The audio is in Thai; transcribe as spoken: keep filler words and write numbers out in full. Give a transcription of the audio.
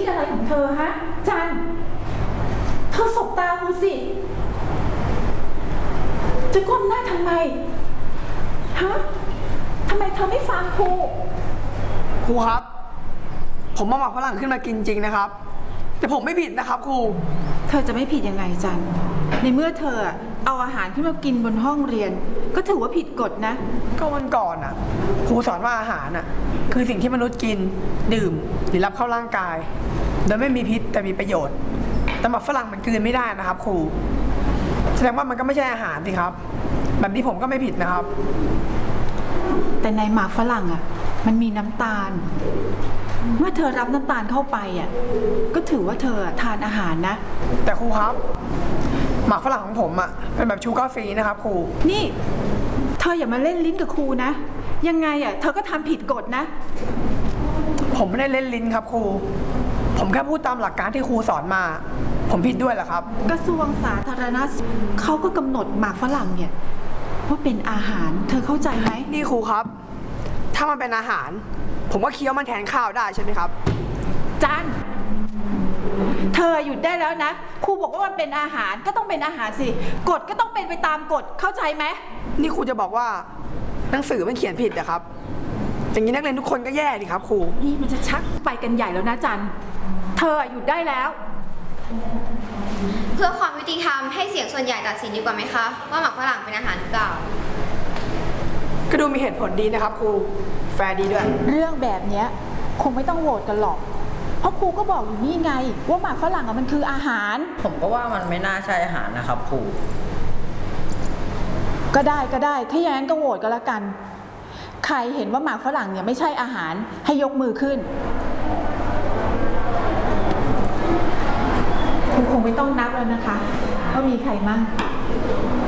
อะไรของเธอฮะจันเธอสบตาครูสิจะก้มหน้าทำไมฮะทำไมเธอไม่ฟังครูครูครับผมมาหมักฝรั่งขึ้นมากินจริงนะครับแต่ผมไม่ผิดนะครับครูเธอจะไม่ผิดยังไงจันในเมื่อเธอเอาอาหารขึ้นมากินบนห้องเรียนก็ถือว่าผิดกฎนะก็วันก่อนอ่ะครูสอนว่าอาหารอ่ะคือสิ่งที่มนุษย์กินดื่มหรือรับเข้าร่างกายโดยไม่มีพิษแต่มีประโยชน์แต่หมักฝรั่งมันกลืนไม่ได้นะครับครูแสดงว่ามันก็ไม่ใช่อาหารสิครับแบบนี้ผมก็ไม่ผิดนะครับแต่ในหมากฝรั่งอ่ะมันมีน้ำตาลเมื่อเธอรับน้ำตาลเข้าไปอ่ะก็ถือว่าเธอทานอาหารนะแต่ครูครับหมากฝรั่งของผมอ่ะเป็นแบบชูการ์ฟรีนะครับครูนี่เธออย่ามาเล่นลิ้นกับครูนะยังไงอ่ะเธอก็ทำผิดกฎนะผมไม่ได้เล่นลิ้นครับครูผมแค่พูดตามหลักการที่ครูสอนมาผมผิดด้วยเหรอครับกระทรวงสาธารณสุขเขาก็กำหนดหมากฝรั่งเนี่ยว่าเป็นอาหารเธอเข้าใจไหมนี่ครูครับถ้ามันเป็นอาหารผมก็เคี้ยวมันแทนข้าวได้ใช่ไหมครับจันเธอหยุดได้แล้วนะครูบอกว่ามันเป็นอาหารก็ต้องเป็นอาหารสิกฎก็ต้องเป็นไปตามกฎเข้าใจไหมนี่ครูจะบอกว่าหนังสือมันเขียนผิดนะครับอย่างนี้นักเรียนทุกคนก็แย่ดิครับครูนี่มันจะชักไปกันใหญ่แล้วนะจันเธอหยุดได้แล้วเพื่อความยุติธรรมให้เสียงส่วนใหญ่ตัดสินดีกว่าไหมคะว่าหมักฝรั่งเป็นอาหารหรือเปล่าก็ดูมีเหตุผลดีนะครับครูแฟร์ดีด้วยเรื่องแบบนี้คงไม่ต้องโหวตกันหรอกเพราะครูก็บอกอยู่นี่ไงว่าหมากฝรั่งอะมันคืออาหารผมก็ว่ามันไม่น่าใช่อาหารนะครับครูก็ได้ก็ได้ถ้าอย่างนั้นก็โหวตกันละกันใครเห็นว่าหมากฝรั่งเนี่ยไม่ใช่อาหารให้ยกมือขึ้นครูคงไม่ต้องนับแล้วนะคะว่ามีใครมั่ง